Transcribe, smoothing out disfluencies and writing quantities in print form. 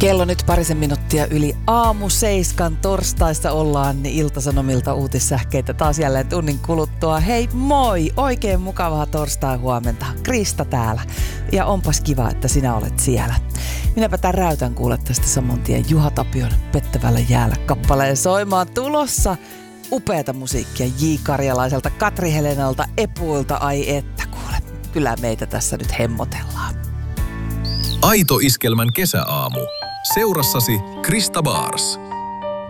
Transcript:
Kello nyt parisen minuuttia yli aamu 7 torstaista ollaan Ilta-Sanomilta uutissähkeitä taas jälleen tunnin kuluttua. Hei moi! Oikein mukavaa torstai huomenta. Krista täällä. Ja onpas kiva, että sinä olet siellä. Minäpä tämän räytän kuule tästä saman tien Juha Tapion Pettävällä jäällä kappaleen soimaan tulossa. Upeata musiikkia J. Karjalaiselta, Katri Helenalta, Epuilta, ai että kuule. Kyllä meitä tässä nyt hemmotellaan. Aito Iskelmän kesäaamu. Seurassasi Krista Baars.